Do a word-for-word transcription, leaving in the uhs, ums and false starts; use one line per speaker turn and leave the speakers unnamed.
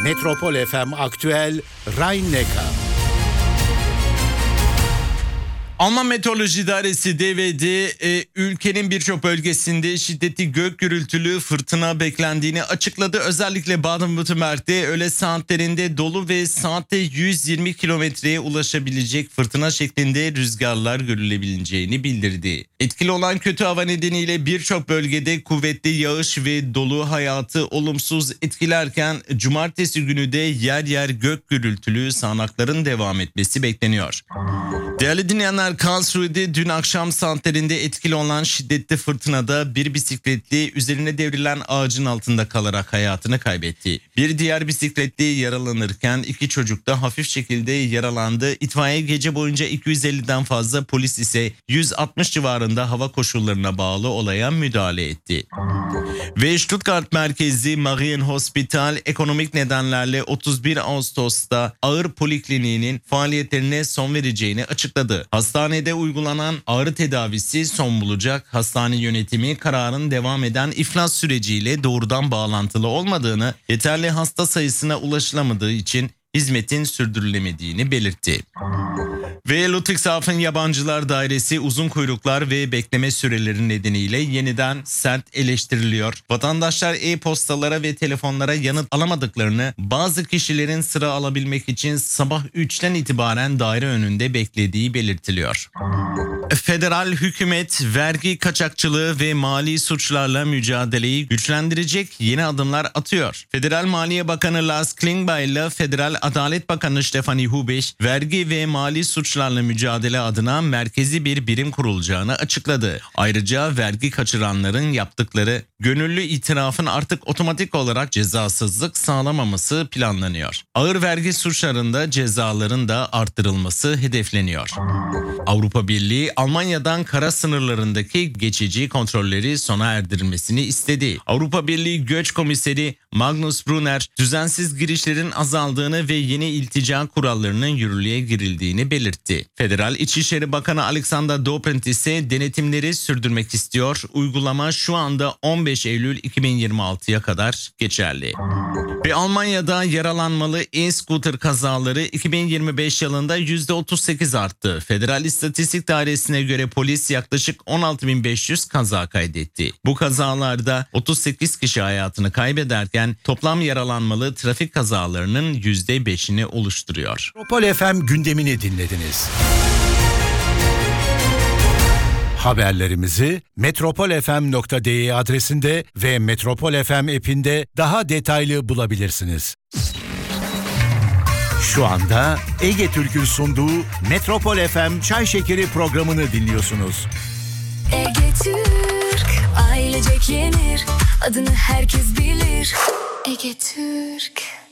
Metropol F M Aktüel Rhein-Neckar.
Alman Meteoroloji İdaresi D V D e, ülkenin birçok bölgesinde şiddetli gök gürültülü fırtına beklendiğini açıkladı. Özellikle Baden-Württemberg'de öğle saatlerinde dolu ve saatte yüz yirmi kilometreye ulaşabilecek fırtına şeklinde rüzgarlar görülebileceğini bildirdi. Etkili olan kötü hava nedeniyle birçok bölgede kuvvetli yağış ve dolu hayatı olumsuz etkilerken cumartesi günü de yer yer gök gürültülü sağanakların devam etmesi bekleniyor. Değerli dinleyenler, Karlsruhe'de dün akşam saatlerinde etkili olan şiddetli fırtınada bir bisikletli üzerine devrilen ağacın altında kalarak hayatını kaybetti. Bir diğer bisikletli yaralanırken iki çocuk da hafif şekilde yaralandı. İtfaiye gece boyunca iki yüz elliden fazla, polis ise yüz altmış civarında hava koşullarına bağlı olaya müdahale etti. Ve Stuttgart merkezli Marienhospital ekonomik nedenlerle otuz bir Ağustos'ta ağrı polikliniğinin faaliyetlerine son vereceğini açıkladı. Hastanede uygulanan ağrı tedavisi son bulacak. Hastane yönetimi kararın devam eden iflas süreciyle doğrudan bağlantılı olmadığını, yeterli hasta sayısına ulaşılamadığı için hizmetin sürdürülemediğini belirtti. Ve Ludwigshafen Yabancılar Dairesi uzun kuyruklar ve bekleme süreleri nedeniyle yeniden sert eleştiriliyor. Vatandaşlar e-postalara ve telefonlara yanıt alamadıklarını, bazı kişilerin sıra alabilmek için sabah üçten itibaren daire önünde beklediği belirtiliyor. Federal hükümet vergi kaçakçılığı ve mali suçlarla mücadeleyi güçlendirecek yeni adımlar atıyor. Federal Maliye Bakanı Lars Klingbeil ile Federal Adalet Bakanı Stefanie Hubeş, vergi ve mali suçlarla mücadele adına merkezi bir birim kurulacağını açıkladı. Ayrıca vergi kaçıranların yaptıkları gönüllü itirafın artık otomatik olarak cezasızlık sağlamaması planlanıyor. Ağır vergi suçlarında cezaların da arttırılması hedefleniyor. Avrupa Birliği, Almanya'dan kara sınırlarındaki geçici kontrolleri sona erdirilmesini istedi. Avrupa Birliği Göç Komiseri Magnus Brunner, düzensiz girişlerin azaldığını ve yeni iltica kurallarının yürürlüğe girildiğini belirtti. Federal İçişleri Bakanı Alexander Dobrindt ise denetimleri sürdürmek istiyor. Uygulama şu anda on beş Eylül iki bin yirmi altıya kadar geçerli. Ve Almanya'da yaralanmalı e-scooter kazaları iki bin yirmi beş yılında yüzde otuz sekiz arttı. Federal İstatistik Dairesi'ne göre polis yaklaşık on altı bin beş yüz kaza kaydetti. Bu kazalarda otuz sekiz kişi hayatını kaybederken toplam yaralanmalı trafik kazalarının yüzde beşini oluşturuyor.
Metropol F M gündemini dinlediniz. Haberlerimizi metropol f m nokta d e adresinde ve Metropol F M app'inde daha detaylı bulabilirsiniz. Şu anda Ege Türk'ün sunduğu Metropol F M Çay Şekeri programını dinliyorsunuz.
Ege Türk, ailecek yenir, adını herkes bilir. Ege Türk.